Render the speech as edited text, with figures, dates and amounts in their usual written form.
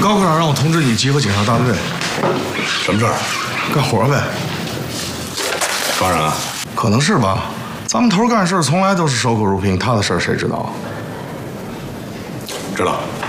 高科长让我通知你集合警察大队。 什么事儿？ 干活呗。 当然啊。 可能是吧。咱们头干事从来都是守口如瓶，他的事儿谁知道？ 知道。